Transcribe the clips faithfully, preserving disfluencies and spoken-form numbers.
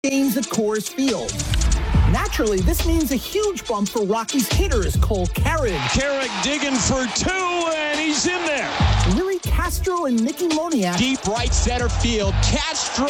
games at Coors Field. Naturally, this means a huge bump for Rockies hitters Cole Carrick. Carrick digging for two, and he's in there. Willie Castro and Mickey Moniak. Deep right center field. Castro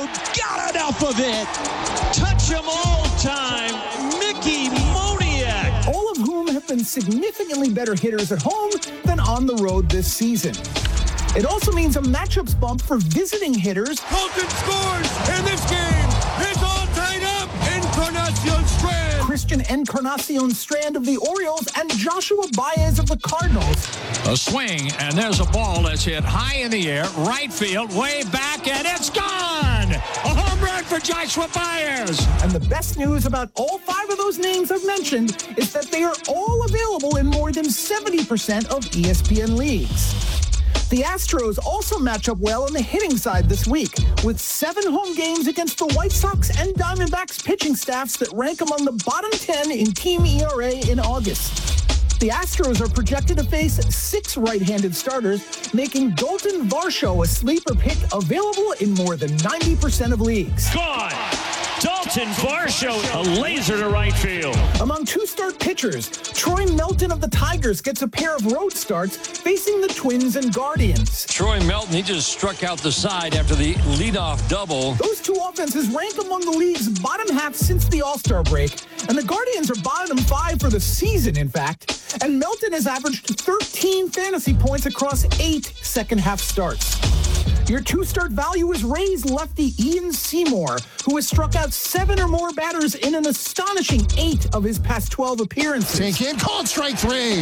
got enough of it. Touch him all time. Mickey Moniak. All of whom have been significantly better hitters at home than on the road this season. It also means a matchups bump for visiting hitters. Colton scores in this game. It's all tied up. Encarnacion Strand. Christian Encarnacion Strand of the Orioles and Joshua Baez of the Cardinals. A swing, and there's a ball that's hit high in the air, right field, way back, and it's gone! A home run for Joshua Baez! And the best news about all five of those names I've mentioned is that they are all available in more than seventy percent of E S P N leagues. The Astros also match up well on the hitting side this week, with seven home games against the White Sox and Diamondbacks pitching staffs that rank among the bottom ten in team E R A in August. The Astros are projected to face six right-handed starters, making Dalton Varsho a sleeper pick available in more than ninety percent of leagues. Gone. Dalton Varsho, a laser to right field. Among two-start pitchers, Troy Melton of the Tigers gets a pair of road starts facing the Twins and Guardians. Troy Melton, he just struck out the side after the leadoff double. Those two offenses rank among the league's bottom half since the All-Star break, and the Guardians are bottom five for the season, in fact. And Melton has averaged thirteen fantasy points across eight second-half starts. Your two-start value is Rays lefty Ian Seymour, who has struck out seven or more batters in an astonishing eight of his past twelve appearances. Take it, called strike three.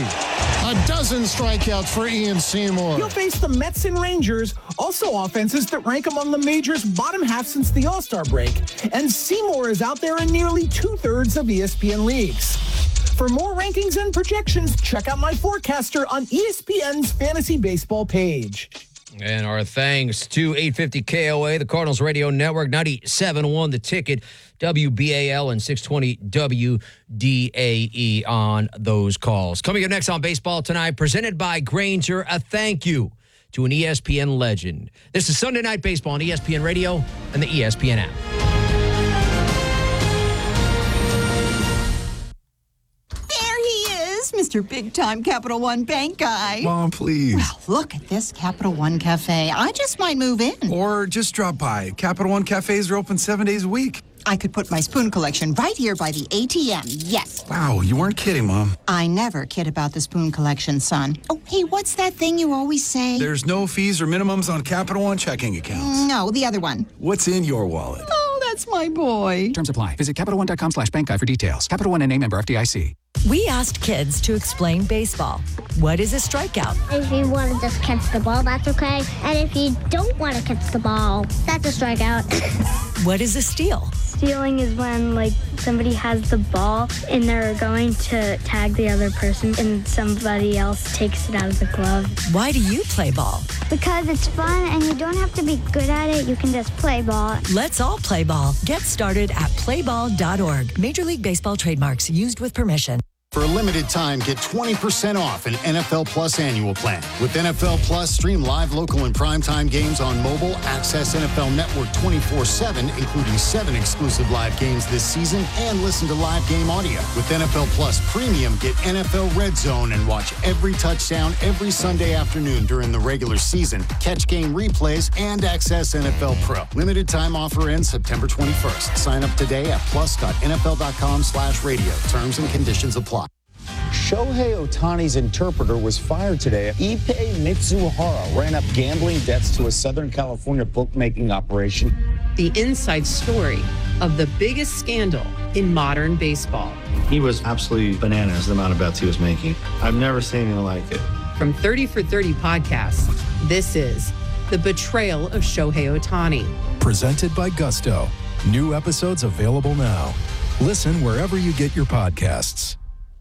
A dozen strikeouts for Ian Seymour. He'll face the Mets and Rangers, also offenses that rank among the majors' bottom half since the All-Star break. And Seymour is out there in nearly two-thirds of E S P N leagues. For more rankings and projections, check out my forecaster on E S P N's Fantasy Baseball page. And our thanks to eight fifty K O A, the Cardinals Radio Network, ninety-seven point one The Ticket, W B A L, and six twenty W D A E on those calls. Coming up next on Baseball Tonight, presented by Grainger, a thank you to an E S P N legend. This is Sunday Night Baseball on E S P N Radio and the E S P N app. Mister Big-Time Capital One Bank guy. Mom, please. Well, look at this Capital One Cafe. I just might move in. Or just drop by. Capital One cafes are open seven days a week. I could put my spoon collection right here by the A T M. Yes. Wow, you weren't kidding, Mom. I never kid about the spoon collection, son. Oh, hey, what's that thing you always say? There's no fees or minimums on Capital One checking accounts. No, the other one. What's in your wallet? Oh, that's my boy. Terms apply. Visit CapitalOne.com slash bank guide for details. Capital One N A member F D I C. We asked kids to explain baseball. What is a strikeout? If you want to just catch the ball, that's okay. And if you don't want to catch the ball, that's a strikeout. What is a steal? Stealing is when, like, somebody has the ball and they're going to tag the other person and somebody else takes it out of the glove. Why do you play ball? Because it's fun and you don't have to be good at it. You can just play ball. Let's all play ball. Get started at play ball dot org. Major League Baseball trademarks used with permission. For a limited time, get twenty percent off an N F L Plus annual plan. With N F L Plus, stream live, local, and primetime games on mobile, access N F L Network twenty-four seven, including seven exclusive live games this season, and listen to live game audio. With N F L Plus Premium, get N F L Red Zone and watch every touchdown every Sunday afternoon during the regular season, catch game replays, and access N F L Pro. Limited time offer ends September twenty-first. Sign up today at plus dot N F L dot com slash radio. Terms and conditions apply. Shohei Ohtani's interpreter was fired today. Ippei Mitsuhara ran up gambling debts to a Southern California bookmaking operation. The inside story of the biggest scandal in modern baseball. He was absolutely bananas, the amount of bets he was making. I've never seen anything like it. From thirty for thirty podcasts, this is The Betrayal of Shohei Ohtani. Presented by Gusto. New episodes available now. Listen wherever you get your podcasts.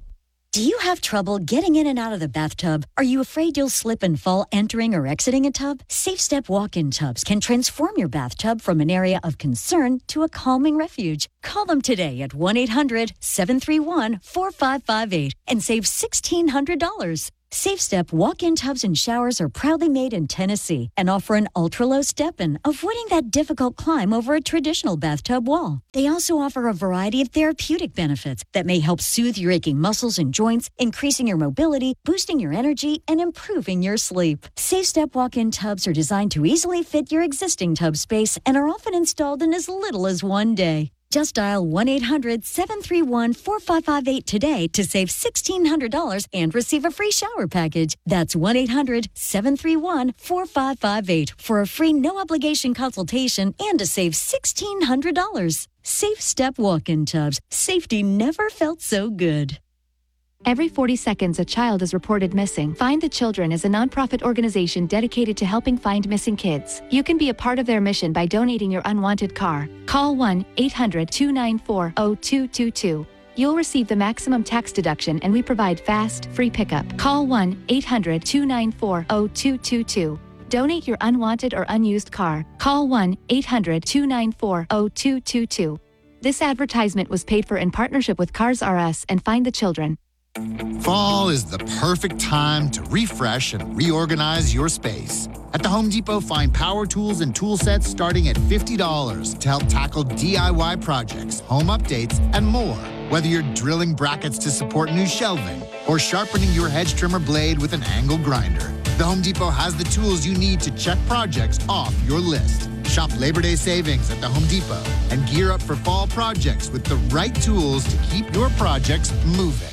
Do you have trouble getting in and out of the bathtub? Are you afraid you'll slip and fall entering or exiting a tub? SafeStep walk-in tubs can transform your bathtub from an area of concern to a calming refuge. Call them today at one eight hundred seven three one four five five eight and save sixteen hundred dollars. Safe Step walk-in tubs and showers are proudly made in Tennessee and offer an ultra-low step-in, avoiding that difficult climb over a traditional bathtub wall. They also offer a variety of therapeutic benefits that may help soothe your aching muscles and joints, increasing your mobility, boosting your energy, and improving your sleep. Safe Step walk-in tubs are designed to easily fit your existing tub space and are often installed in as little as one day. Just dial one eight hundred seven three one four five five eight today to save sixteen hundred dollars and receive a free shower package. That's one eight hundred seven three one four five five eight for a free no-obligation consultation and to save sixteen hundred dollars. Safe Step walk-in tubs. Safety never felt so good. Every forty seconds, a child is reported missing. Find the Children is a nonprofit organization dedicated to helping find missing kids. You can be a part of their mission by donating your unwanted car. Call one eight hundred two nine four zero two two two. You'll receive the maximum tax deduction, and we provide fast, free pickup. Call one eight hundred two nine four zero two two two. Donate your unwanted or unused car. Call one eight hundred two nine four zero two two two. This advertisement was paid for in partnership with Cars R Us and Find the Children. Fall is the perfect time to refresh and reorganize your space. At the Home Depot, find power tools and tool sets starting at fifty dollars to help tackle D I Y projects, home updates, and more. Whether you're drilling brackets to support new shelving or sharpening your hedge trimmer blade with an angle grinder, the Home Depot has the tools you need to check projects off your list. Shop Labor Day savings at the Home Depot and gear up for fall projects with the right tools to keep your projects moving.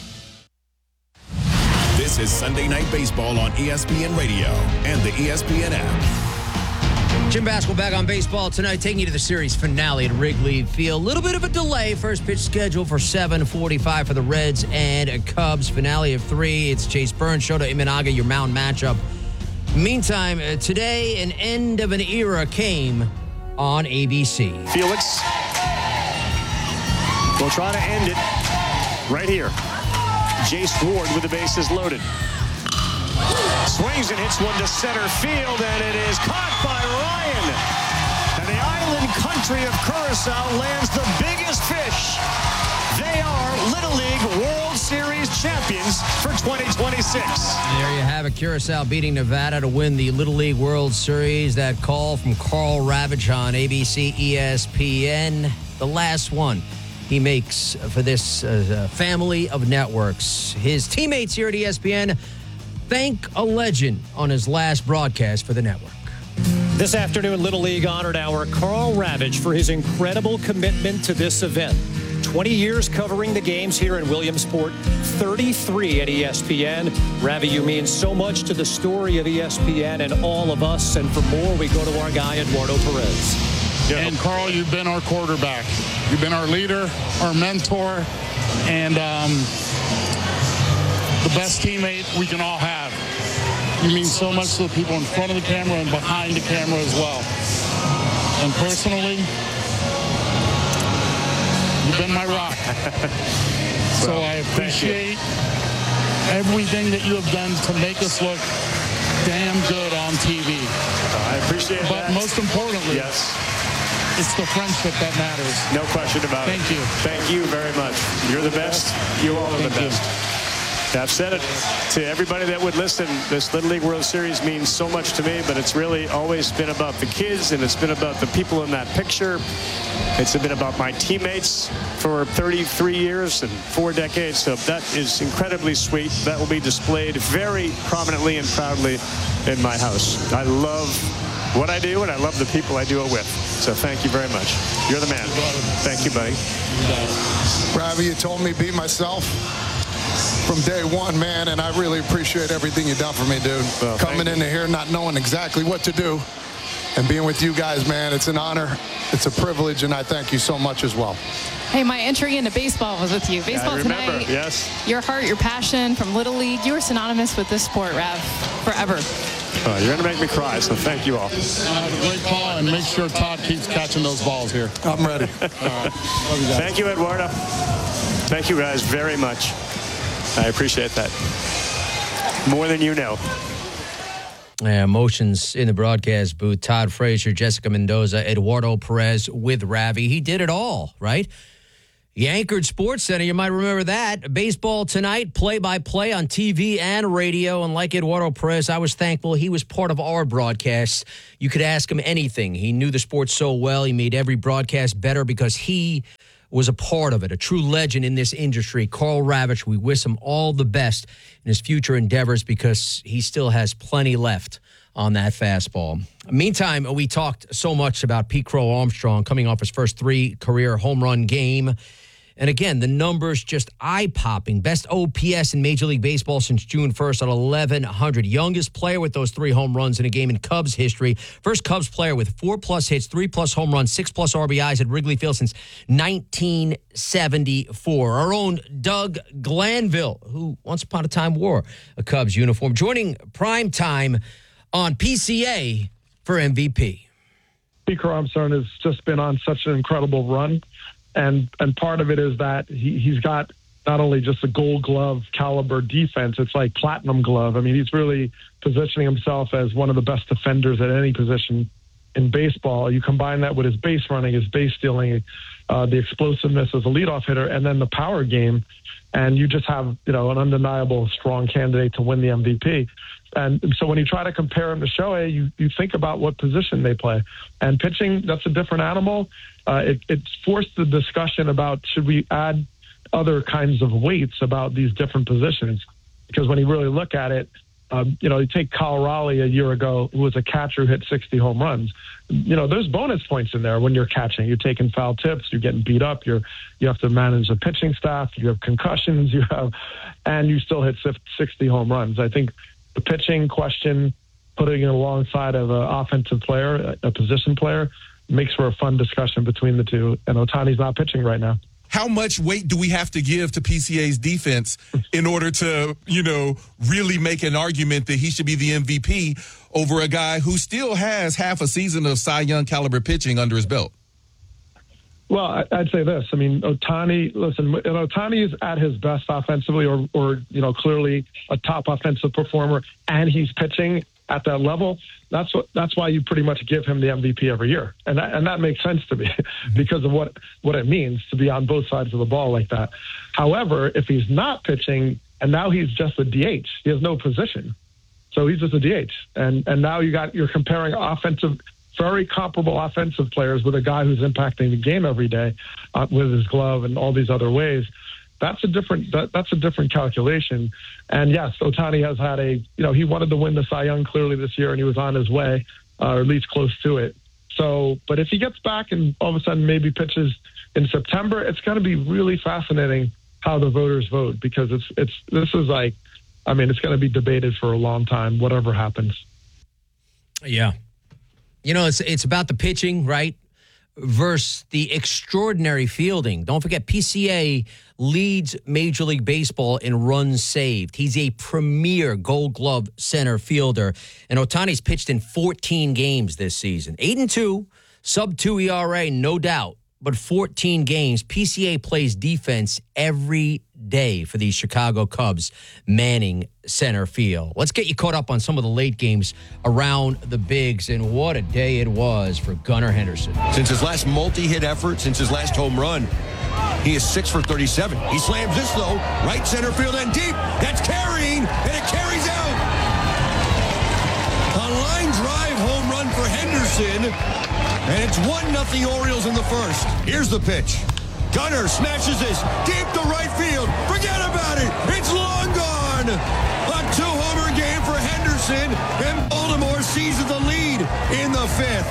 This is Sunday Night Baseball on E S P N Radio and the E S P N app. Jim Baskel back on baseball tonight, taking you to the series finale at Wrigley Field. A little bit of a delay. First pitch scheduled for seven forty-five for the Reds and Cubs. Finale of three. It's Chase Burns, Shota Imanaga, your mound matchup. Meantime, uh, today, an end of an era came on A B C. Felix will try to end it right here. Jace Ward with the bases loaded. Swings and hits one to center field, and it is caught by Ryan. And the island country of Curacao lands the biggest fish. They are Little League World Series champions for twenty twenty-six. There you have it. Curacao beating Nevada to win the Little League World Series. That call from Carl Ravitch on A B C E S P N. The last one he makes for this uh, family of networks. His teammates here at E S P N thank a legend on his last broadcast for the network. This afternoon, Little League honored our Carl Ravitch for his incredible commitment to this event. twenty years covering the games here in Williamsport, thirty-three at E S P N. Ravi, you mean so much to the story of E S P N and all of us. And for more, we go to our guy, Eduardo Perez. Yeah. And Carl, you've been our quarterback. You've been our leader, our mentor, and um, the best teammate we can all have. You mean so much to the people in front of the camera and behind the camera as well. And personally, you've been my rock. So Well, I appreciate everything that you have done to make us look damn good on T V. I appreciate but that. But most importantly, yes, it's the friendship that matters. No question about Thank it. you. Thank you very much. You're the best. You all are Thank the you. best. I've said it to everybody that would listen. This Little League World Series means so much to me, but it's really always been about the kids, and it's been about the people in that picture. It's been about my teammates for thirty-three years and four decades, so that is incredibly sweet. That will be displayed very prominently and proudly in my house. I love what I do, and I love the people I do it with. So thank you very much. You're the man. Thank you, buddy. Ravi, you told me be myself from day one, man, and I really appreciate everything you've done for me, dude. Well, Coming into here not knowing exactly what to do and being with you guys, man, it's an honor. It's a privilege, and I thank you so much as well. Hey, my entry into baseball was with you. Baseball I remember, tonight. Yes. Your heart, your passion from Little League. You are synonymous with this sport, Rav, forever. Oh, you're going to make me cry, so thank you all. Have a great call, and make sure Todd keeps catching those balls here. I'm ready. All right. Love you guys. Thank you, Eduardo. Thank you guys very much. I appreciate that. More than you know. Yeah, emotions in the broadcast booth. Todd Frazier, Jessica Mendoza, Eduardo Perez with Ravi. He did it all, right? Yankard Sports Center, you might remember that. Baseball tonight, play-by-play on T V and radio. And like Eduardo Perez, I was thankful he was part of our broadcast. You could ask him anything. He knew the sport so well. He made every broadcast better because he was a part of it, a true legend in this industry. Karl Ravech, we wish him all the best in his future endeavors because he still has plenty left on that fastball. Meantime, we talked so much about Pete Crow Armstrong coming off his first three career home run game. And again, the numbers just eye-popping. Best O P S in Major League Baseball since June first at eleven hundred. Youngest player with those three home runs in a game in Cubs history. First Cubs player with four-plus hits, three-plus home runs, six-plus R B Is at Wrigley Field since nineteen seventy-four. Our own Doug Glanville, who once upon a time wore a Cubs uniform, joining Prime Time on P C A for M V P. Pete Crow Armstrong has just been on such an incredible run. And and part of it is that he, he's got not only just a gold glove caliber defense, it's like platinum glove. I mean, he's really positioning himself as one of the best defenders at any position in baseball. You combine that with his base running, his base stealing, uh, the explosiveness as a leadoff hitter, and then the power game. And you just have, you know, an undeniable strong candidate to win the M V P. And so when you try to compare him to Shohei, you, you think about what position they play. And pitching, that's a different animal. Uh, it, it's forced the discussion about should we add other kinds of weights about these different positions. Because when you really look at it, um, you know, you take Kyle Raleigh a year ago, who was a catcher who hit sixty home runs. You know, there's bonus points in there when you're catching. You're taking foul tips, you're getting beat up, you're you have to manage the pitching staff, you have concussions, you have, and you still hit sixty home runs. I think the pitching question, putting it alongside of an offensive player, a position player, makes for a fun discussion between the two. And Ohtani's not pitching right now. How much weight do we have to give to P C A's defense in order to, you know, really make an argument that he should be the M V P over a guy who still has half a season of Cy Young caliber pitching under his belt? Well, I'd say this. I mean, Ohtani, listen, Ohtani is at his best offensively or, or, you know, clearly a top offensive performer, and he's pitching at that level. That's what, that's why you pretty much give him the M V P every year. And that, and that makes sense to me because of what, what it means to be on both sides of the ball like that. However, if he's not pitching and now he's just a D H, he has no position. So he's just a D H. And, and now you got, you're comparing offensive, very comparable offensive players with a guy who's impacting the game every day uh, with his glove and all these other ways. That's a different that, that's a different calculation. And yes, Ohtani has had a, you know, he wanted to win the Cy Young clearly this year, and he was on his way, uh, or at least close to it. So, but if he gets back and all of a sudden maybe pitches in September, it's going to be really fascinating how the voters vote, because it's it's this is like, I mean, it's going to be debated for a long time, whatever happens. Yeah. You know, it's it's about the pitching, right, versus the extraordinary fielding. Don't forget, P C A leads Major League Baseball in runs saved. He's a premier Gold Glove center fielder, and Ohtani's pitched in fourteen games this season. eight and two, sub two E R A, no doubt, but fourteen games. P C A plays defense every day for these Chicago Cubs manning center field. Let's get you caught up on some of the late games around the bigs, and what a day it was for Gunnar Henderson. Since his last multi-hit effort, since his last home run, he is six for thirty-seven. He slams this, though, right center field and deep. That's carrying, and it carries out. A line drive home run for Henderson, and it's one nothing Orioles in the first. Here's the pitch. Gunnar smashes this deep to right field. Forget about it. It's long gone. A two-homer game for Henderson, and Baltimore seizes the lead in the fifth.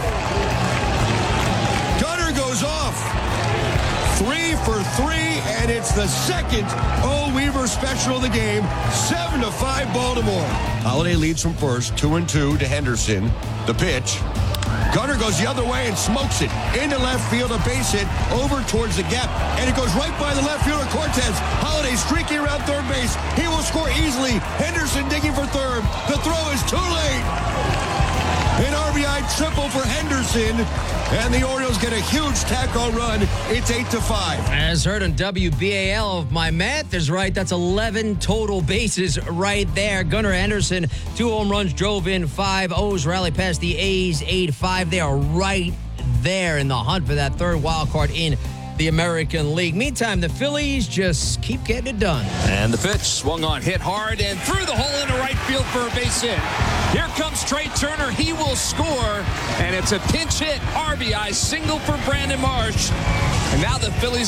Gunnar goes off. Three for three, and it's the second O. Weaver special of the game. Seven to five Baltimore. Holiday leads from first, two and two to Henderson. The pitch. Gunnar goes the other way and smokes it into left field, a base hit over towards the gap, and it goes right by the left fielder Cortez. Holiday streaking around third base. He will score easily. Henderson digging for third. The throw is too late. An R B I triple for Henderson, and the Orioles get a huge tack-on run. It's eight to five. As heard on W B A L, if my math is right, that's eleven total bases right there. Gunnar Henderson, two home runs, drove in five. O's rally past the A's, eight five. They are right there in the hunt for that third wild card in the American League. Meantime, the Phillies just keep getting it done. And the pitch swung on, hit hard, and through the hole into right field for a base hit. Here comes Trey Turner. He will score, and it's a pinch hit R B I single for Brandon Marsh. And now the Phillies